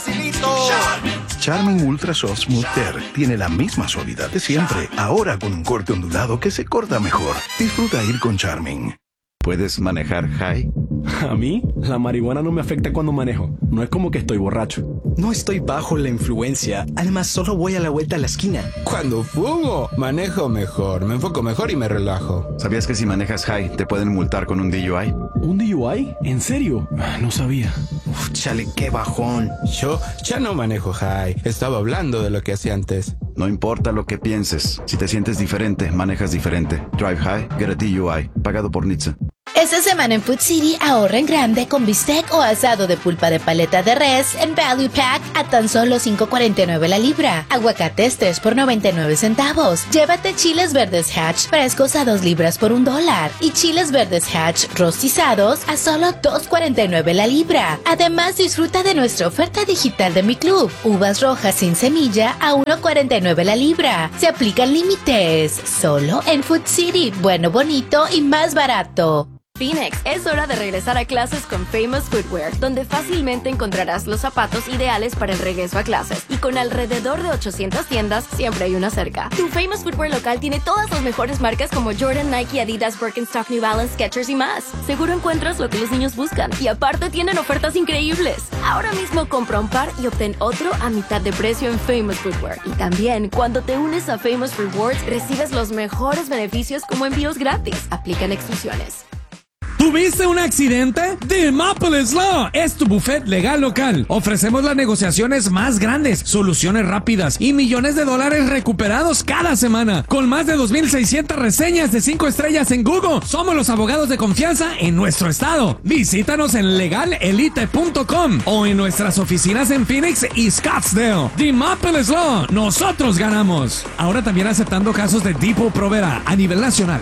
facilito. Charmin Ultra Soft Smooth Tear tiene la misma suavidad de siempre, ahora con un corte ondulado que se corta mejor. Disfruta ir con Charmin. ¿Puedes manejar high? A mí, la marihuana no me afecta cuando manejo. No es como que estoy borracho. No estoy bajo la influencia. Además, solo voy a la vuelta a la esquina. Cuando fumo, manejo mejor, me enfoco mejor y me relajo. ¿Sabías que si manejas high te pueden multar con un DUI? ¿Un DUI? ¿En serio? No sabía. Uf, chale, qué bajón. Yo ya no manejo high. Estaba hablando de lo que hacía antes. No importa lo que pienses. Si te sientes diferente, manejas diferente. Drive high, get a DUI. Pagado por NHTSA. Esta semana en Food City ahorra en grande con bistec o asado de pulpa de paleta de res en Value Pack a tan solo $5.49 la libra. Aguacates 3 por 99 centavos. Llévate chiles verdes Hatch frescos a 2 libras por $1 y chiles verdes Hatch rostizados a solo $2.49 la libra. Además, disfruta de nuestra oferta digital de Mi Club. Uvas rojas sin semilla a $1.49 la libra. Se aplican límites. Solo en Food City. Bueno, bonito y más barato. Phoenix, es hora de regresar a clases con Famous Footwear, donde fácilmente encontrarás los zapatos ideales para el regreso a clases. Y con alrededor de 800 tiendas, siempre hay una cerca. Tu Famous Footwear local tiene todas las mejores marcas como Jordan, Nike, Adidas, Birkenstock, New Balance, Skechers y más. Seguro encuentras lo que los niños buscan. Y aparte tienen ofertas increíbles. Ahora mismo compra un par y obtén otro a mitad de precio en Famous Footwear. Y también, cuando te unes a Famous Rewards, recibes los mejores beneficios como envíos gratis. Aplican exclusiones. ¿Tuviste un accidente? The Maple Law es tu buffet legal local. Ofrecemos las negociaciones más grandes, soluciones rápidas y millones de dólares recuperados cada semana. Con más de 2,600 reseñas de 5 estrellas en Google, somos los abogados de confianza en nuestro estado. Visítanos en legalelite.com o en nuestras oficinas en Phoenix y Scottsdale. The Maple Law, nosotros ganamos. Ahora también aceptando casos de tipo Provera a nivel nacional.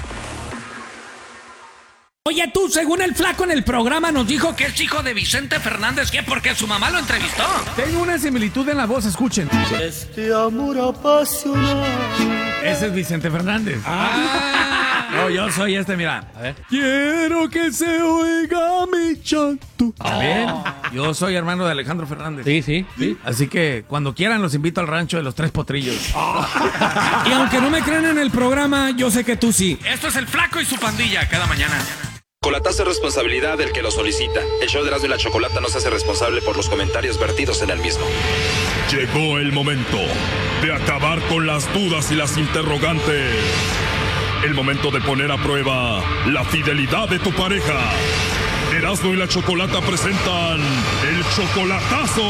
Oye tú, según el flaco en el programa nos dijo que es hijo de Vicente Fernández, ¿qué? Porque su mamá lo entrevistó. Tengo una similitud en la voz, escuchen. Este amor apasionado. Ese es Vicente Fernández. No, yo soy mira. A ver. Quiero que se oiga mi chanto. ¿También? Yo soy hermano de Alejandro Fernández. Sí. Así que cuando quieran los invito al rancho de los Tres Potrillos. Y aunque no me creen en el programa, yo sé que tú sí. Esto es el flaco y su pandilla cada mañana. Chocolatazo es responsabilidad del que lo solicita. El show de Erasmo y la Chocolata no se hace responsable por los comentarios vertidos en el mismo. Llegó el momento de acabar con las dudas y las interrogantes. El momento de poner a prueba la fidelidad de tu pareja. Erasmo y la Chocolata presentan el chocolatazo.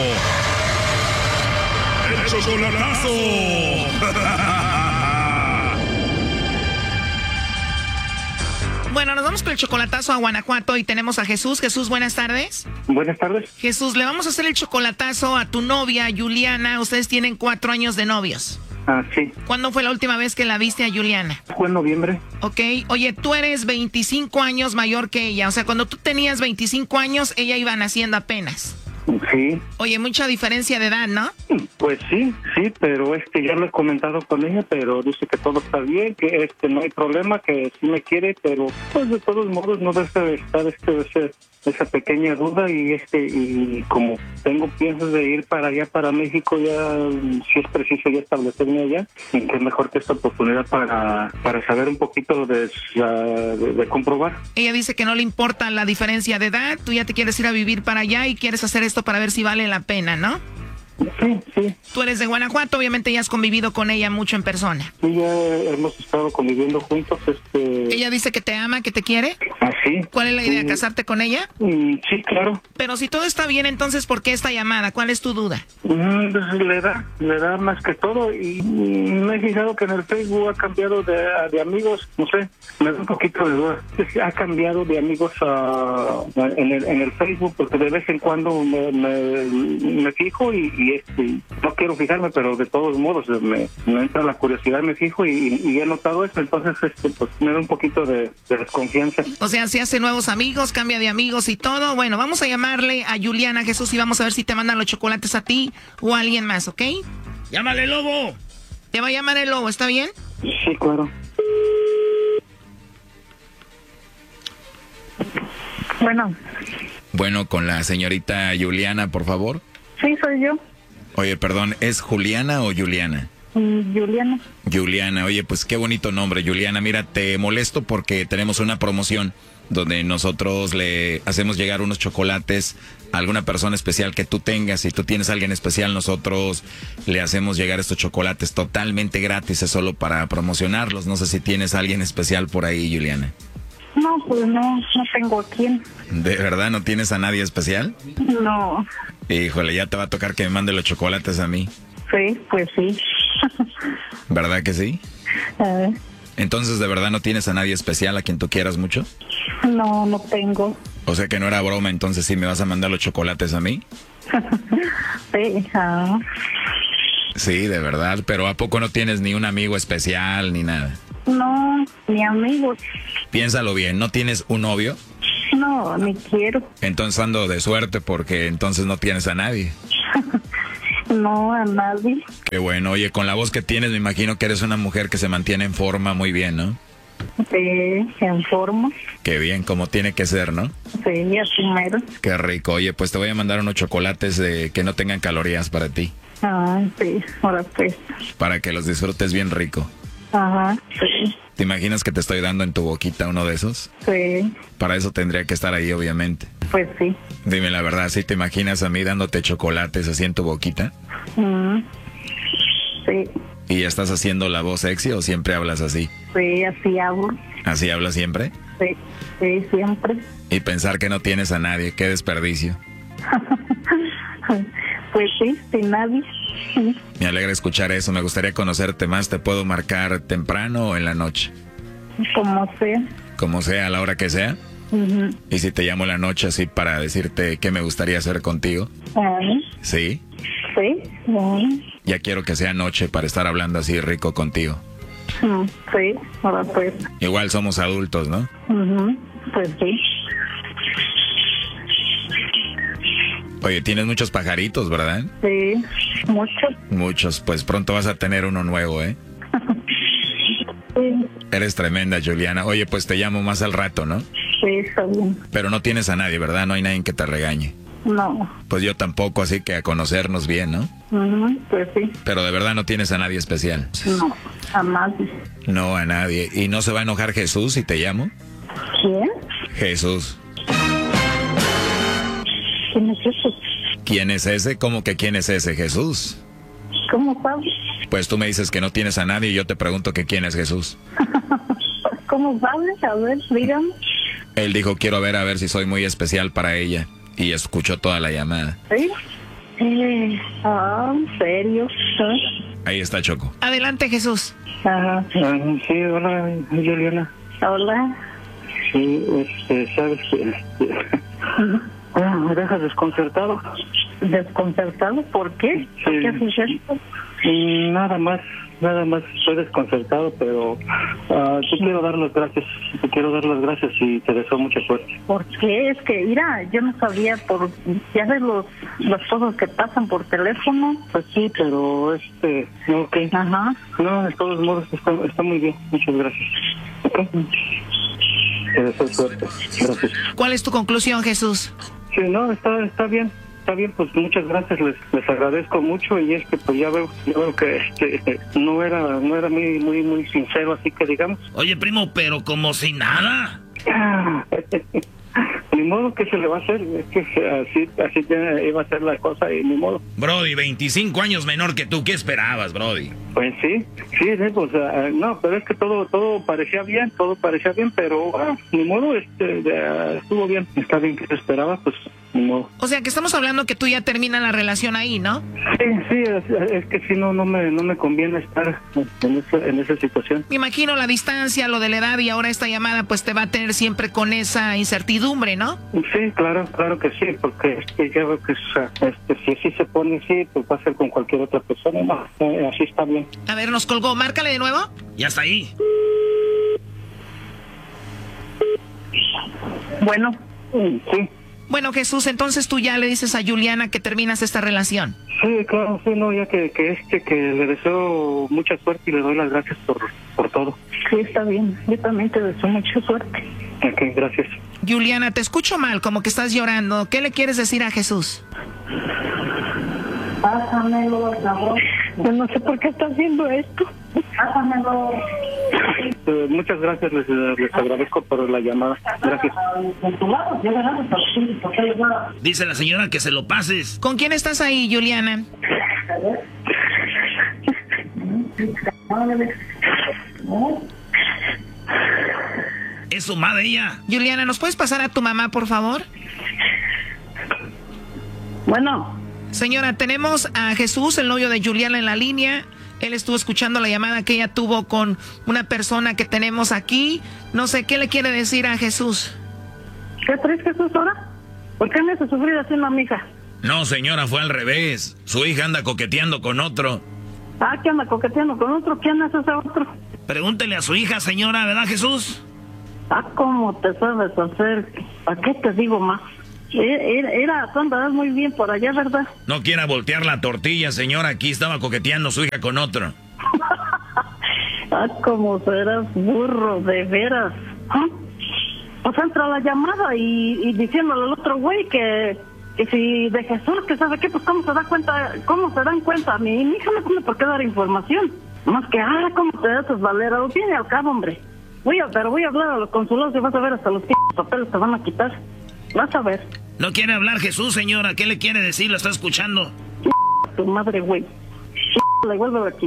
¡El chocolatazo! Bueno, nos vamos con el chocolatazo a Guanajuato y tenemos a Jesús. Jesús, buenas tardes. Buenas tardes. Jesús, le vamos a hacer el chocolatazo a tu novia, Juliana. Ustedes tienen 4 años de novios. Ah, sí. ¿Cuándo fue la última vez que la viste a Juliana? Fue en noviembre. Ok. Oye, tú eres 25 años mayor que ella. O sea, cuando tú tenías 25 años, ella iba naciendo apenas. Sí. Oye, mucha diferencia de edad, ¿no? Pues sí, pero ya lo he comentado con ella, pero dice que todo está bien, que no hay problema, que sí me quiere, pero pues de todos modos no deja de estar esa pequeña duda y como tengo piensos de ir para allá, para México, ya si es preciso ya establecerme allá, y que mejor que esta oportunidad para saber un poquito de comprobar. Ella dice que no le importa la diferencia de edad, tú ya te quieres ir a vivir para allá y quieres hacer esto para ver si vale la pena, ¿no? Sí. Tú eres de Guanajuato, obviamente ya has convivido con ella mucho en persona. Sí, ya hemos estado conviviendo juntos. ¿Ella dice que te ama, que te quiere? ¿Ah, sí? ¿Cuál es la idea, casarte con ella? Sí, claro. Pero si todo está bien, entonces, ¿por qué esta llamada? ¿Cuál es tu duda? Le da más que todo y me he fijado que en el Facebook ha cambiado de amigos, no sé, me da un poquito de duda. Ha cambiado de amigos en el Facebook porque de vez en cuando me fijo y no quiero fijarme, pero de todos modos me entra la curiosidad, me fijo y he notado eso, entonces pues me da un poquito de desconfianza. O sea, se hace nuevos amigos, cambia de amigos y todo. Bueno, vamos a llamarle a Juliana, Jesús, y vamos a ver si te mandan los chocolates a ti o a alguien más, ¿ok? ¡Llámale, Lobo! Te va a llamar el Lobo, ¿está bien? Sí, claro. Bueno. Bueno, con la señorita Juliana, por favor. Sí, soy yo. Oye, perdón, ¿es Juliana o Juliana? Juliana. Juliana, oye, pues qué bonito nombre, Juliana. Mira, te molesto porque tenemos una promoción donde nosotros le hacemos llegar unos chocolates a alguna persona especial que tú tengas. Si tú tienes a alguien especial, nosotros le hacemos llegar estos chocolates totalmente gratis, es solo para promocionarlos. No sé si tienes a alguien especial por ahí, Juliana. No, pues no tengo a quién. ¿De verdad no tienes a nadie especial? No. Híjole, ya te va a tocar que me mande los chocolates a mí. Sí, pues sí. ¿Verdad que sí? Entonces, ¿de verdad no tienes a nadie especial a quien tú quieras mucho? No tengo. O sea que no era broma, entonces sí me vas a mandar los chocolates a mí. Sí, Sí, de verdad, pero ¿a poco no tienes ni un amigo especial ni nada? No, ni amigos. Piénsalo bien, ¿no tienes un novio? No, ni quiero. Entonces ando de suerte porque entonces no tienes a nadie. No, a nadie. Qué bueno, oye, con la voz que tienes me imagino que eres una mujer que se mantiene en forma muy bien, ¿no? Sí, en forma. Qué bien, como tiene que ser, ¿no? Sí, así mero. Qué rico, oye, pues te voy a mandar unos chocolates que no tengan calorías para ti. Sí, ahora pues. Para que los disfrutes bien rico. Ajá, sí. ¿Te imaginas que te estoy dando en tu boquita uno de esos? Sí. Para eso tendría que estar ahí, obviamente. Pues sí. Dime la verdad, ¿sí te imaginas a mí dándote chocolates así en tu boquita? Sí. ¿Y estás haciendo la voz sexy o siempre hablas así? Sí, así hablo. ¿Así hablas siempre? Sí, siempre. Y pensar que no tienes a nadie, qué desperdicio. Pues sí, sin nadie. Me alegra escuchar eso, me gustaría conocerte más. ¿Te puedo marcar temprano o en la noche? Como sea. Como sea, a la hora que sea. ¿Y si te llamo en la noche así para decirte qué me gustaría hacer contigo? ¿Sí? Sí. Ya quiero que sea noche para estar hablando así rico contigo. Sí, ahora pues. Igual somos adultos, ¿no? Pues sí. Oye, tienes muchos pajaritos, ¿verdad? Sí, muchos. Muchos, pues pronto vas a tener uno nuevo, ¿eh? Sí. Eres tremenda, Juliana. Oye, pues te llamo más al rato, ¿no? Sí, está bien. Pero no tienes a nadie, ¿verdad? No hay nadie que te regañe. No. Pues yo tampoco, así que a conocernos bien, ¿no? Pues sí. Pero de verdad no tienes a nadie especial. No, a nadie. No, a nadie. ¿Y no se va a enojar Jesús si te llamo? ¿Quién? Jesús. ¿Quién es ese? ¿Quién es ese? ¿Cómo que quién es ese? Jesús. ¿Cómo sabes? Pues tú me dices que no tienes a nadie y yo te pregunto que quién es Jesús. ¿Cómo sabes? A ver, dígame. Él dijo, quiero ver a ver si soy muy especial para ella. Y escuchó toda la llamada. ¿Sí? ¿En serio? Ahí está, Choco. Adelante, Jesús. Ajá. Sí, hola, Juliana. Hola. Sí, sabes que... me dejas desconcertado. ¿Desconcertado? ¿Por qué? Sí. ¿Por qué haces esto? Nada más estoy desconcertado, pero te quiero dar las gracias y te deseo mucha suerte. ¿Por qué? Es que, mira, yo no sabía, ya ves las cosas que pasan por teléfono. Pues sí, pero ok. Ajá. No, de todos modos está muy bien, muchas gracias. Okay. Te deseo suerte, gracias. ¿Cuál es tu conclusión, Jesús? Sí, no, está bien. Está bien, pues muchas gracias, les agradezco mucho y pues ya veo que no era muy sincero, así que digamos. Oye, primo, pero como si nada. Ni modo, ¿qué se le va a hacer? Es que así ya iba a ser la cosa y ni modo. Brody, 25 años menor que tú, ¿qué esperabas, Brody? Pues sí, pues no, pero es que todo parecía bien, pero ni modo, estuvo bien, está bien que se esperaba, pues ni modo. O sea, que estamos hablando que tú ya terminas la relación ahí, ¿no? Sí, es que si no me conviene estar en esa situación. Me imagino la distancia, lo de la edad y ahora esta llamada pues te va a tener siempre con esa incertidumbre, ¿no? Sí, claro que sí, porque ya veo que si así se pone así, pues va a ser con cualquier otra persona, no, así está bien. A ver, nos colgó, márcale de nuevo. Ya está ahí. Bueno. Sí. Bueno, Jesús, entonces tú ya le dices a Juliana que terminas esta relación. Sí, claro, sí, no, ya que le deseo mucha suerte y le doy las gracias por todo. Sí, está bien, yo también te deseo mucha suerte. Ok, gracias. Juliana, te escucho mal, como que estás llorando. ¿Qué le quieres decir a Jesús? Pásamelo, cabrón. Yo no sé por qué está haciendo esto. Pásamelo. Muchas gracias, les agradezco por la llamada. Gracias. Dice la señora que se lo pases. ¿Con quién estás ahí, Juliana? Es su madre ella. Juliana, ¿nos puedes pasar a tu mamá, por favor? Bueno. Señora, tenemos a Jesús, el novio de Juliana, en la línea. Él estuvo escuchando la llamada que ella tuvo con una persona que tenemos aquí. No sé, ¿qué le quiere decir a Jesús? ¿Qué traes, Jesús, ahora? ¿Por qué me hace sufrir así una mija? No, señora, fue al revés. Su hija anda coqueteando con otro. Ah, ¿qué anda coqueteando con otro? ¿Quién es ese otro? Pregúntele a su hija, señora, ¿verdad, Jesús? Ah, ¿cómo te sabes hacer? ¿A qué te digo más? Tú andabas muy bien por allá, ¿verdad? No quiera voltear la tortilla, señora. Aquí estaba coqueteando su hija con otro. Ah, ¿cómo serás burro, de veras? ¿Ah? Pues entra la llamada y diciéndole al otro güey que si de Jesús, que sabe qué, pues cómo se dan cuenta. Mi hija no tiene por qué dar información. Más que, ¿cómo te das tus valeras? Viene al cabo, hombre. Voy a hablar a los consulados y vas a ver hasta los papeles te van a quitar. Vas a ver. No quiere hablar Jesús, señora. ¿Qué le quiere decir? ¿Lo está escuchando? Tu madre, güey. Le vuelve aquí.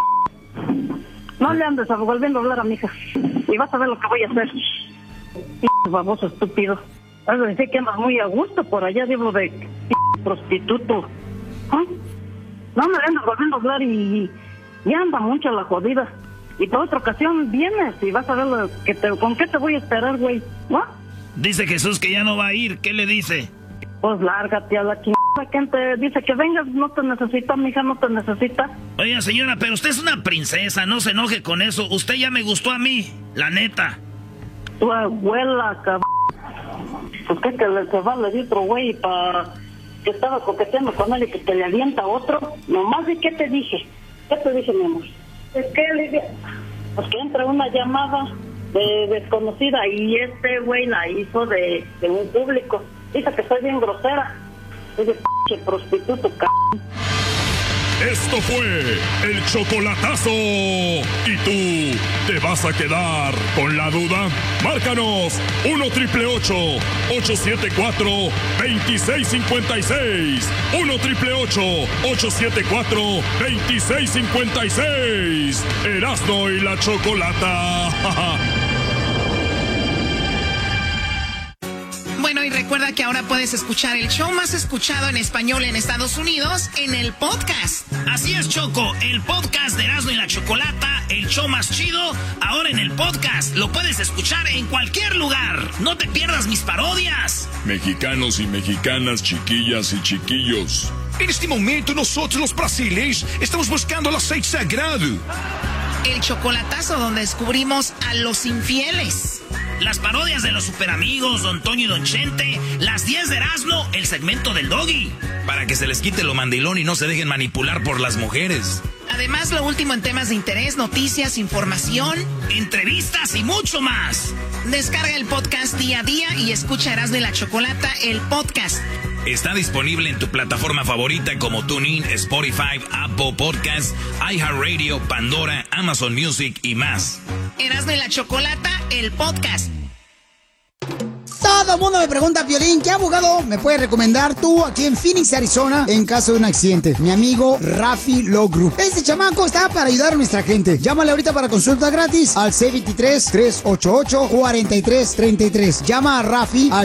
No le andes volviendo a hablar a mi hija. Y vas a ver lo que voy a hacer. Baboso estúpido. Vas a decir que andas muy a gusto por allá, diablo de prostituto. ¿Ah? No me andas volviendo a hablar y anda mucho la jodida. Y por otra ocasión vienes y vas a ver con qué te voy a esperar, güey. ¿No? Dice Jesús que ya no va a ir. ¿Qué le dice? Pues lárgate a la chingada. ¿Quién te dice que vengas? No te necesita, mija, no te necesita. Oiga, señora, pero usted es una princesa. No se enoje con eso. Usted ya me gustó a mí, la neta. Tu abuela, cabrón. Pues que se va le di otro güey que estaba coqueteando con él y que te le avienta otro. Nomás, ¿y qué te dije? ¿Qué te dije, mi amor? Es que le dije, pues que entra una llamada de desconocida y este güey la hizo de un público. Dice que soy bien grosera. Dice, p*** prostituto, Esto fue el chocolatazo. ¿Y tú te vas a quedar con la duda? Márcanos 1-888-874-2656. 1-888-874-2656. Erasmo y la Chocolata. Bueno, y recuerda que ahora puedes escuchar el show más escuchado en español en Estados Unidos en el podcast. Así es, Choco, el podcast de Erasmo y la Chocolata, el show más chido, ahora en el podcast. Lo puedes escuchar en cualquier lugar. No te pierdas mis parodias. Mexicanos y mexicanas, chiquillas y chiquillos. En este momento nosotros los brasileños estamos buscando el aceite sagrado. El chocolatazo donde descubrimos a los infieles. Las parodias de los superamigos, Don Toño y Don Chente, las 10 de Erasmo, el segmento del Doggy. Para que se les quite lo mandilón y no se dejen manipular por las mujeres. Además, lo último en temas de interés, noticias, información, entrevistas y mucho más. Descarga el podcast día a día y escucha Erasmo y la Chocolata, el podcast. Está disponible en tu plataforma favorita como TuneIn, Spotify, Apple Podcasts, iHeartRadio, Pandora, Amazon Music y más. Erasmo y la Chocolata, el podcast. Todo el mundo me pregunta, Piolín, ¿qué abogado me puedes recomendar tú aquí en Phoenix, Arizona, en caso de un accidente? Mi amigo Rafi Law Group. Este chamaco está para ayudar a nuestra gente. Llámale ahorita para consulta gratis al C23-388-4333. Llama a Rafi al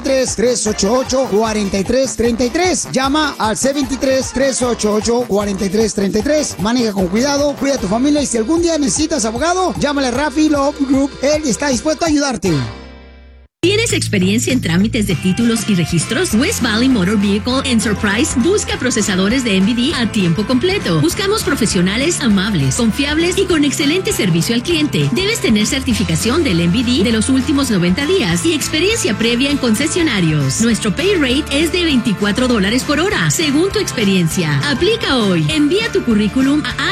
C23-388-4333. Llama al C23-388-4333. Maneja con cuidado, cuida a tu familia y si algún día necesitas abogado, llámale a Rafi Law Group. Él está dispuesto a ayudarte. ¿Tienes experiencia en trámites de títulos y registros? West Valley Motor Vehicle Enterprise busca procesadores de MVD a tiempo completo. Buscamos profesionales amables, confiables y con excelente servicio al cliente. Debes tener certificación del MVD de los últimos 90 días y experiencia previa en concesionarios. Nuestro pay rate es de $24 por hora, según tu experiencia. Aplica hoy. Envía tu currículum a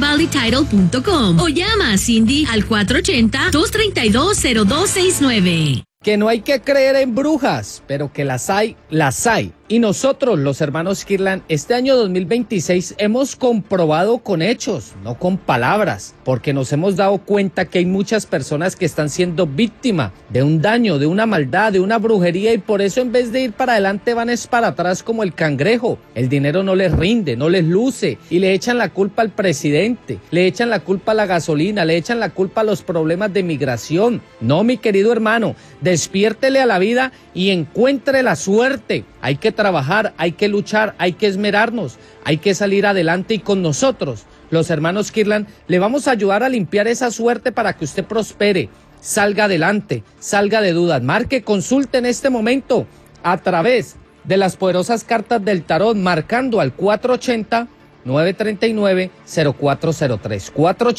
ali@westvalleytitle.com o llama a Cindy al 480-232-0269. Kirby. Que no hay que creer en brujas, pero que las hay, las hay. Y nosotros, los hermanos Kirlan, este año 2026 hemos comprobado con hechos, no con palabras, porque nos hemos dado cuenta que hay muchas personas que están siendo víctimas de un daño, de una maldad, de una brujería, y por eso en vez de ir para adelante van es para atrás como el cangrejo. El dinero no les rinde, no les luce, y le echan la culpa al presidente, le echan la culpa a la gasolina, le echan la culpa a los problemas de migración. No, mi querido hermano, despiértele a la vida y encuentre la suerte. Hay que trabajar, hay que luchar, hay que esmerarnos, hay que salir adelante, y con nosotros, los hermanos Kirlan, le vamos a ayudar a limpiar esa suerte para que usted prospere, salga adelante, salga de dudas. Marque, consulte en este momento a través de las poderosas cartas del tarot, marcando al 480-939-0403.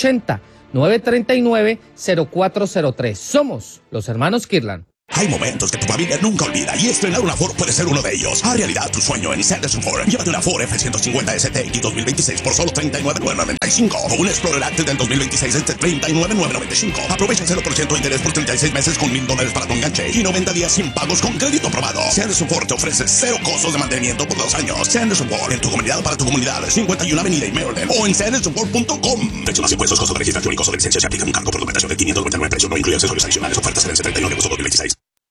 480-939-0403. Somos los hermanos Kirlan. Hay momentos que tu familia nunca olvida, y estrenar una Ford puede ser uno de ellos. Haz realidad tu sueño en Sanderson Ford. Llévate una Ford F-150 STX 2026 por solo $39,995 o un Explorer Active del 2026 entre $39,995. Aprovecha el 0% de interés por 36 meses con $1,000 para tu enganche y 90 días sin pagos con crédito aprobado. Sanderson Ford te ofrece 0 costos de mantenimiento por 2 años. Sanderson Ford, en tu comunidad para tu comunidad. 51 Avenida y Maryland o en sandersonford.com. Precio más impuestos, costo de registración y costo de licencia. Se aplica un cargo por documentación de $599. Precio no incluye accesorios adicionales. Ofertas en el 71 de agosto 2026.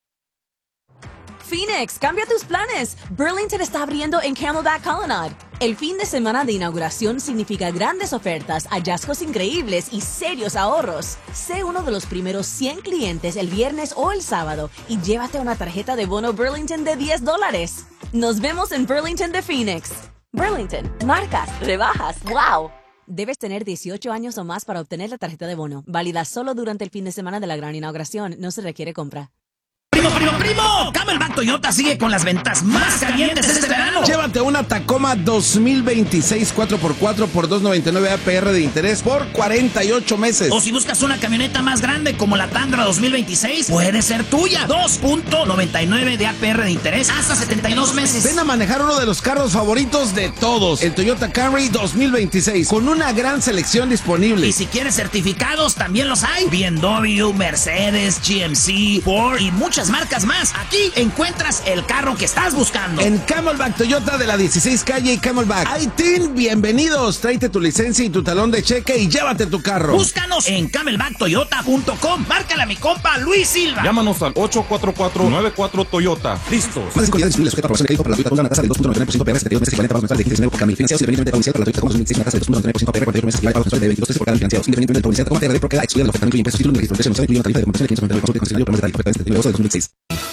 Phoenix, cambia tus planes. Burlington está abriendo en Camelback Colonnade. El fin de semana de inauguración significa grandes ofertas, hallazgos increíbles y serios ahorros. Sé uno de los primeros 100 clientes el viernes o el sábado y llévate una tarjeta de bono Burlington de $10. Nos vemos en Burlington de Phoenix. Burlington, marcas, rebajas, wow. Debes tener 18 años o más para obtener la tarjeta de bono. Válida solo durante el fin de semana de la gran inauguración. No se requiere compra. ¡Primo! Camelback Toyota sigue con las ventas más calientes este verano. Llévate una Tacoma 2026 4x4 por $299 APR de interés por 48 meses. O si buscas una camioneta más grande como la Tundra 2026, puede ser tuya. 2.99 de APR de interés hasta 72 meses. Ven a manejar uno de los carros favoritos de todos, el Toyota Camry 2026, con una gran selección disponible. Y si quieres certificados, también los hay. BMW, Mercedes, GMC, Ford y muchas marcas más. Aquí encuentras el carro que estás buscando. En Camelback Toyota de la 16 calle y Camelback. ¡Aitín! Bienvenidos. Tráete tu licencia y tu talón de cheque y llévate tu carro. Búscanos en camelbacktoyota.com. Márcale a mi compa Luis Silva. Llámanos al 844-94 Toyota. Listos. Más de disponibles sujeta a aprobación de crédito para la Toyota Tundra, una tasa de 2.99% APR, 72 meses equivalente a pagos mensuales de 15 por cambio. Financiados independientemente de la para la Toyota Tacoma 2026, una tasa de 2.99% APR, 48 meses equivalente a pagos mensuales de 22 pesos por cada financiados. Independientemente de la provincia de Tacoma, TRD propiedad excluida de la oferta, no incluye impuestos, título de registro, no incluye una tarifa de compensación de 599 consulta y considerable por más detalles. Oferta de 2006.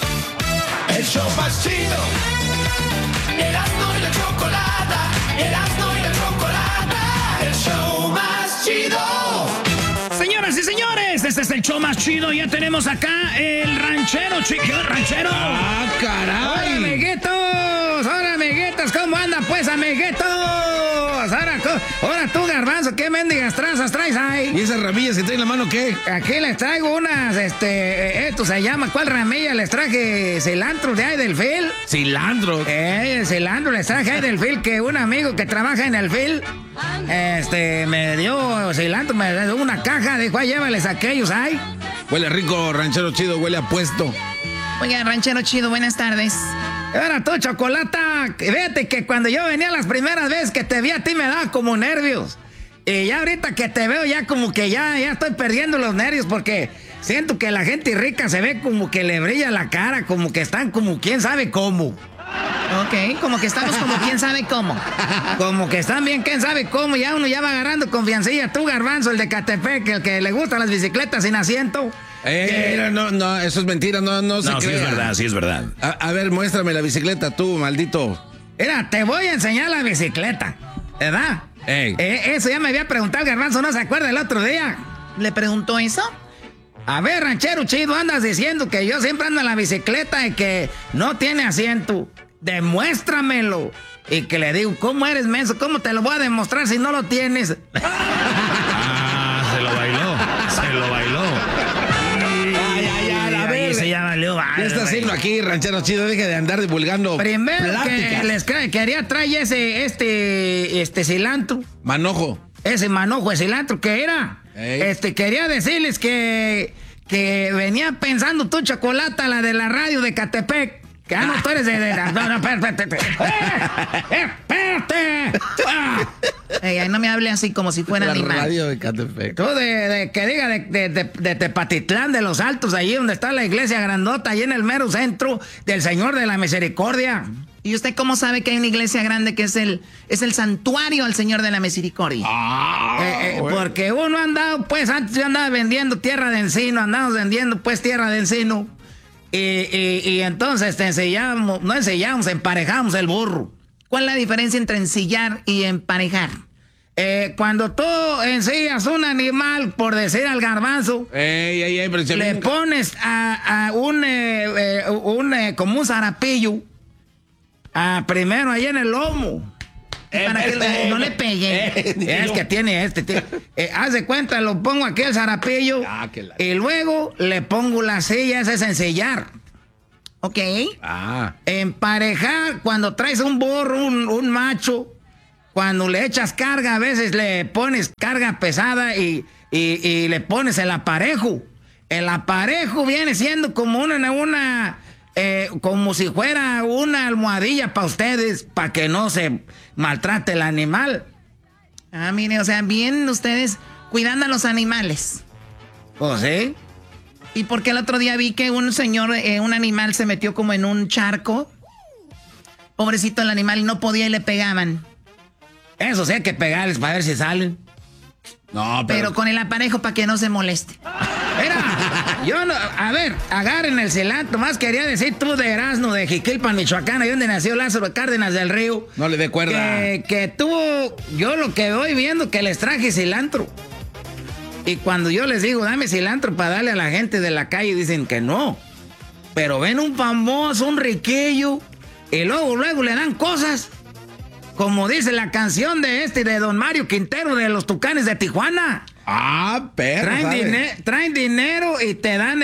El show más chido. Erasmo y la chocolata. Erasmo y la chocolata. El show más chido. Señoras y señores, este es el show más chido. Ya tenemos acá el ranchero, ranchero. ¡Ah, caray! ¡Hola, amiguitos! ¡Hola, amiguitos! ¿Cómo andan, pues, amiguitos? Ahora tú, Garbanzo, ¿qué mendigas tranzas traes ahí? ¿Y esas ramillas que traen en la mano qué? Aquí les traigo unas, esto se llama, ¿cuál ramilla? Les traje cilantro de ahí del fil. ¿Cilantro? Cilantro les traje ahí del fil, que un amigo que trabaja en el fil, me dio cilantro, me dio una caja, dijo, ahí llévales aquellos ahí. Huele rico, ranchero chido, huele a puesto. Oiga, ranchero chido, buenas tardes. Ahora tú, Chocolata, fíjate que cuando yo venía las primeras veces que te vi a ti me daba como nervios. Y ya ahorita que te veo ya como que ya estoy perdiendo los nervios porque siento que la gente rica se ve como que le brilla la cara, como que están como quién sabe cómo. Ok, como que estamos como quién sabe cómo. Como que están bien quién sabe cómo, ya uno ya va agarrando confiancilla. Tú, Garbanzo, el de Catepec, el que le gustan las bicicletas sin asiento. No, eso es mentira, no se crea. Sí es verdad. A ver, muéstrame la bicicleta tú, maldito. Mira, te voy a enseñar la bicicleta, ¿verdad? Eso ya me había preguntado el Garbanzo, ¿no se acuerda el otro día? ¿Le preguntó eso? A ver, ranchero chido, andas diciendo que yo siempre ando en la bicicleta y que no tiene asiento. Demuéstramelo. Y que le digo, ¿cómo eres menso? ¿Cómo te lo voy a demostrar si no lo tienes? Se lo bailó. Ya valió. ¿Qué está haciendo aquí, ranchero chido? Deje de andar divulgando primero pláticas. Que les quería traer este cilantro. Manojo. Ese manojo de cilantro que era. Quería decirles que que venía pensando tú, Chocolata, la de la radio de Catepec. Que no, tú eres de no, espérate. ¡Espérate! Ey, no me hable así como si fuera animal. La radio de Catepec. Tú que diga de Tepatitlán, de Los Altos, allí donde está la iglesia grandota, allí en el mero centro del Señor de la Misericordia. ¿Y usted cómo sabe que hay una iglesia grande que es el santuario al Señor de la Misericordia? Porque uno andaba, pues, antes yo andaba vendiendo tierra de encino, andábamos vendiendo, pues, tierra de encino. Y entonces emparejamos el burro. ¿Cuál es la diferencia entre ensillar y emparejar? Cuando tú ensillas un animal, por decir al garbanzo, le pones como un zarapillo, primero ahí en el lomo. Para que no le pegue. Es que tiene haz de cuenta, lo pongo aquí el zarapillo y luego le pongo la silla, ese es ensillar. Ok. Emparejar, cuando traes un burro, un macho, cuando le echas carga, a veces le pones carga pesada y le pones el aparejo. El aparejo viene siendo como como si fuera una almohadilla para ustedes, para que no se maltrate el animal. Mire, o sea, bien ustedes cuidando a los animales. Pues sí. ¿Y por qué el otro día vi que un señor, un animal se metió como en un charco? Pobrecito el animal, y no podía y le pegaban. Eso sí hay que pegarles para ver si salen. No, pero con el aparejo para que no se moleste. A ver, agarren el cilantro. Más quería decir tú de Erasmo, de Jiquilpan, Michoacán, ahí donde nació Lázaro Cárdenas del Río. No le dé cuerda. Yo lo que voy viendo que les traje cilantro. Y cuando yo les digo, dame cilantro para darle a la gente de la calle, dicen que no. Pero ven un famoso, un riquillo, y luego le dan cosas. Como dice la canción de Don Mario Quintero de los Tucanes de Tijuana. Perro. Traen dinero y te dan,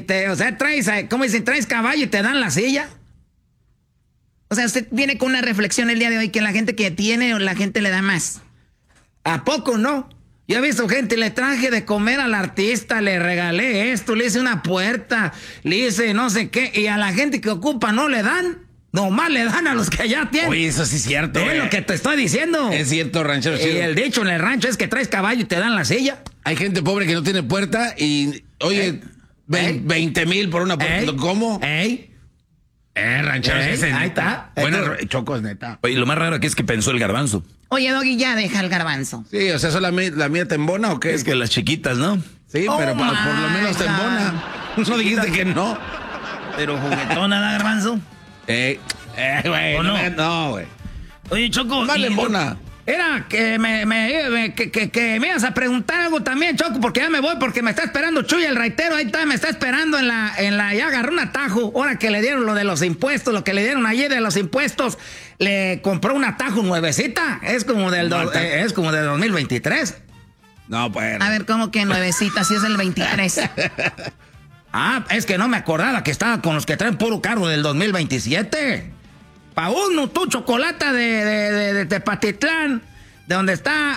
traes caballo y te dan la silla. O sea, usted viene con una reflexión el día de hoy que la gente que tiene o la gente le da más. ¿A poco no? Yo he visto gente, le traje de comer al artista, le regalé esto, le hice una puerta, le hice no sé qué, y a la gente que ocupa no le dan. Nomás le dan a los que ya tienen. Oye, eso sí es cierto. Es lo que te estoy diciendo. Es cierto, ranchero. Y el dicho en el rancho es que traes caballo y te dan la silla. Hay gente pobre que no tiene puerta y, oye, 20,000 por una puerta. ¿Cómo? Ranchero. Ahí está. Buena, Choco, es neta. Oye, lo más raro aquí es que pensó el garbanzo. Oye, Doggy, ya deja el garbanzo. Sí, o sea, ¿eso la mía te embona o qué? Es que las chiquitas, ¿no? Sí, pero por lo menos te embona. No dijiste que no. Pero juguetona, ¿da, garbanzo? Güey. No, güey. Oye, Choco. Vale, embona. Era que me ibas a preguntar algo también, Choco, porque ya me voy, porque me está esperando Chuy, el raitero, ahí está, me está esperando ya agarró un atajo, ahora que le dieron lo de los impuestos, lo que le dieron ayer de los impuestos, le compró un atajo nuevecita, es como de 2023. No, pues. A ver, ¿cómo que nuevecita? Si es el 23. Es que no me acordaba que estaba con los que traen puro carro del 2027. Pa' uno, tu Chocolata de Tepatitlán, de donde está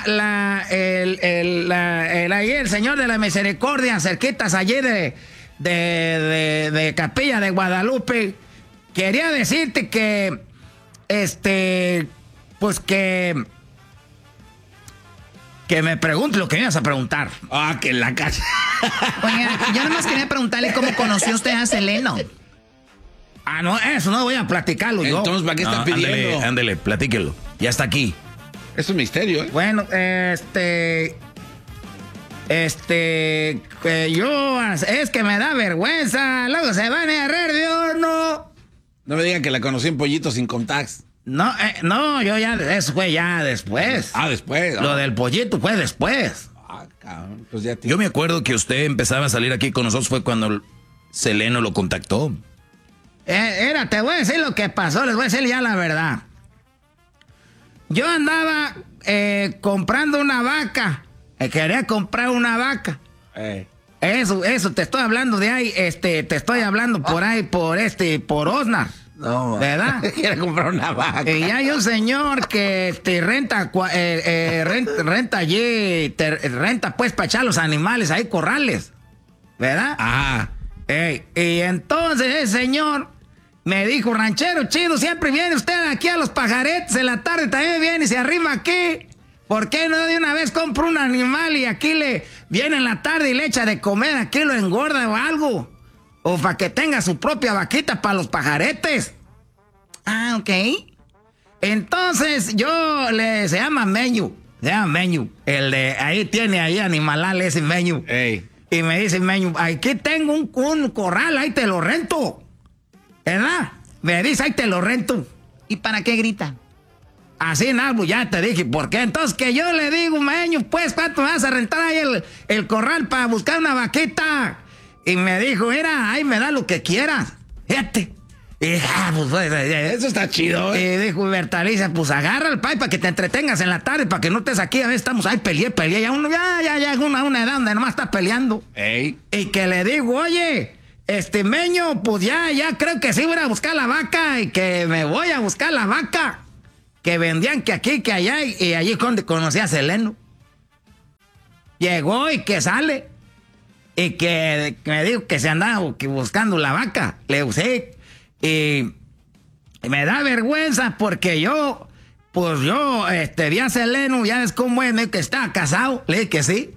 ahí el Señor de la Misericordia, cerquitas allí de Capilla de Guadalupe. Quería decirte que, pues que me pregunte lo que me ibas a preguntar. Que en la casa. Oye, yo nada más quería preguntarle cómo conoció usted a Seleno. No, eso no voy a platicarlo yo. Entonces, ¿para qué está pidiendo? Ándele, platíquelo. Ya está aquí. Es un misterio, ¿eh? Bueno, yo, es que me da vergüenza. Luego se van a reír de uno. No me digan que la conocí en Pollito sin contacts. No, yo ya, eso fue ya después. Después. Lo del pollito fue después. Cabrón, pues ya Yo me acuerdo que usted empezaba a salir aquí con nosotros fue cuando Seleno lo contactó. Te voy a decir lo que pasó, les voy a decir ya la verdad. Yo andaba comprando una vaca. Quería comprar una vaca. Eso, te estoy hablando de ahí, te estoy hablando por ahí, por Osnar. No, ¿verdad? Quiere comprar una vaca. Y hay un señor que renta allí, renta pues para echar los animales ahí, corrales. ¿verdad? Ajá. Y entonces el señor me dijo, ranchero chido, siempre viene usted aquí a los pajaretes en la tarde, también viene y se arrima aquí. ¿Por qué no de una vez compra un animal y aquí le viene en la tarde y le echa de comer, aquí lo engorda o algo? O para que tenga su propia vaquita para los pajaretes. Ah, ok. Entonces se llama Meñu. Se llama Meñu. El de ahí tiene ahí animalal ese Meñu. Y me dice Meñu, aquí tengo un corral, ahí te lo rento. ¿Verdad? Me dice, ahí te lo rento. ¿Y para qué grita? Así nada, pues ya te dije, ¿por qué? Entonces que yo le digo, Meñu, pues, ¿cuánto me vas a rentar ahí el corral para buscar una vaquita? Y me dijo, mira, ahí me da lo que quieras. Fíjate. Y dije, pues, eso está chido, Y dijo Bertalicia, pues agarra el pay para que te entretengas en la tarde, para que no estés aquí, a veces estamos ahí, peleé, ya una edad donde nomás está peleando. Y que le digo, oye, Meño, pues ya creo que sí voy a buscar la vaca, y que me voy a buscar la vaca, que vendían que aquí, que allá, y allí donde conocí a Seleno. Llegó y que sale, y que me dijo que se andaba buscando la vaca. Le usé. Y me da vergüenza porque yo vi a Seleno, ya ves cómo es, que estaba casado, le dije que sí.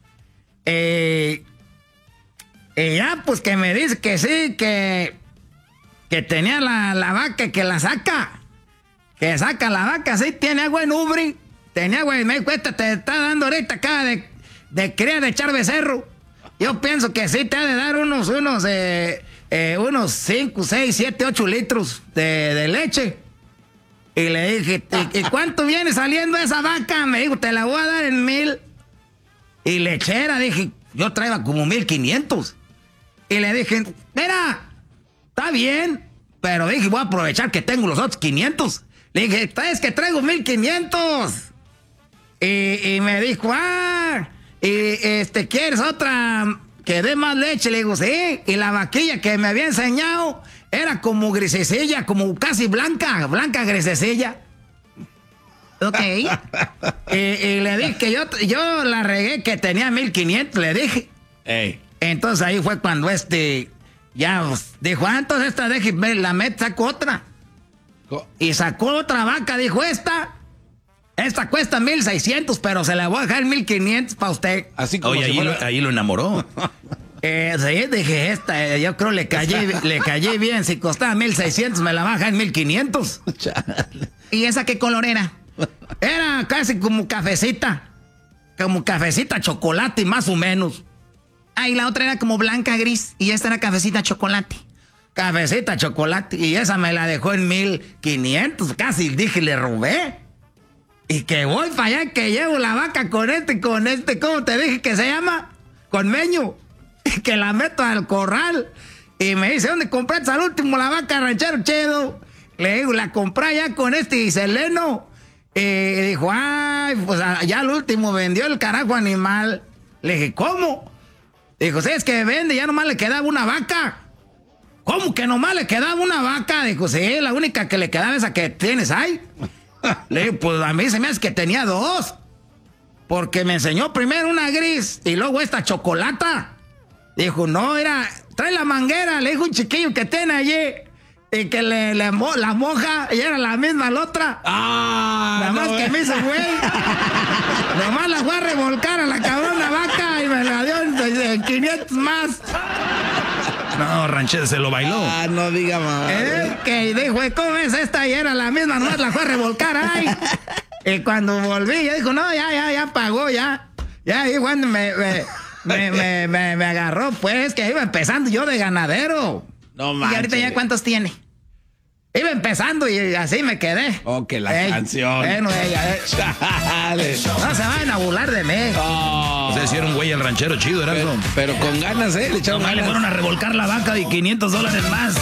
Y ya pues que me dice que sí, que tenía la vaca, que la saca, que saca la vaca, sí, tiene agua en ubri, tenía agua, y me cuesta, te está dando ahorita acá de cría de echar becerro. Yo pienso que sí te ha de dar unos 5, 6, 7, 8 litros de leche. Y le dije, ¿y cuánto viene saliendo esa vaca? Me dijo, te la voy a dar en 1,000. Y lechera, dije, yo traía como 1,500. Y le dije, mira, está bien, pero dije, voy a aprovechar que tengo los otros 500. Le dije, es que traigo 1,500. Y me dijo, ¿quieres otra que dé más leche? Le digo, sí. Y la vaquilla que me había enseñado era como grisecilla, como casi blanca grisecilla. Ok. y le dije que yo la regué, que tenía 1,500, le dije. Entonces ahí fue cuando ya dijo, entonces esta la sacó otra. Y sacó otra vaca, dijo, esta cuesta 1,600, pero se la voy a dejar 1,500 para usted. Así como ahí lo enamoró. Sí, dije, yo creo le callé bien. Si costaba 1,600, me la baja en 1,500. ¿Y esa qué color era? Era casi como cafecita chocolate, más o menos. Y la otra era como blanca gris, y esta era cafecita chocolate. Cafecita chocolate, y esa me la dejó en 1,500, casi dije, le robé. Y que voy para allá, que llevo la vaca con ¿cómo te dije que se llama? Con Meño. Y que la meto al corral. Y me dice, ¿dónde compraste al último la vaca, ranchero chido? Le digo, la compré allá con y Seleno. Y dijo, pues ya al último vendió el carajo animal. Le dije, ¿cómo? Dijo, sí, es que vende, ya nomás le quedaba una vaca. ¿Cómo que nomás le quedaba una vaca? Dijo, sí, la única que le quedaba esa que tienes ahí. Le digo, pues a mí se me hace que tenía 2. Porque me enseñó primero una gris y luego esta chocolata. Dijo, no, trae la manguera. Le dijo un chiquillo que tiene allí. Y que la moja y era la misma la otra. Nada más que me hizo güey. Nomás la fue a revolcar a la cabrona vaca y me la dio en 500 más. No, ranchero, se lo bailó. No diga más. Que dijo, ¿cómo es esta? Y era la misma, nomás la fue a revolcar ahí. Y cuando volví, ya dijo, no, ya pagó, ya. Ya ahí cuando me agarró, pues, que iba empezando yo de ganadero. No manches. ¿Y ahorita ya cuántos tiene? Iba empezando y así me quedé. Que la canción. Bueno, no se vayan a burlar de mí. Ustedes hicieron güey el ranchero chido, era eso. Pero con ganas, le echaron ganas. Le fueron a revolcar la vaca de $500 más.